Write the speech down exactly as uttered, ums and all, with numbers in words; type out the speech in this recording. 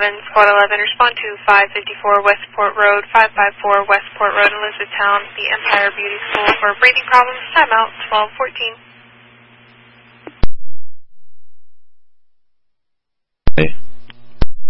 seven, Squad eleven, respond to five fifty-four Westport Road, five fifty-four Westport Road, Elizabethtown, the Empire Beauty School for breathing problems, timeout twelve fourteen.